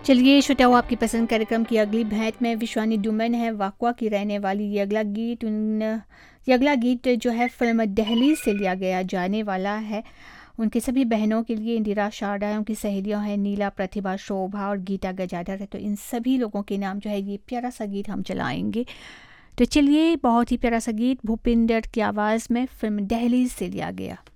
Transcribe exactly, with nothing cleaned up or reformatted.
चलिए श्रोताओ, आपकी पसंद कार्यक्रम की अगली भेंट में विश्वानी डुमन है, वाकवा की रहने वाली। ये अगला गीत उन ये अगला गीत जो है फिल्म दहली से लिया गया जाने वाला है। उनकी सभी बहनों के लिए, इंदिरा शारदा है, उनकी सहेलियां हैं नीला, प्रतिभा, शोभा और गीता गजाधर है। तो इन सभी लोगों के नाम जो है ये प्यारा सा गीत हम चलाएंगे। तो चलिए, बहुत ही प्यारा सा गीत भूपिंदर की आवाज़ में फिल्म दहली से लिया गया।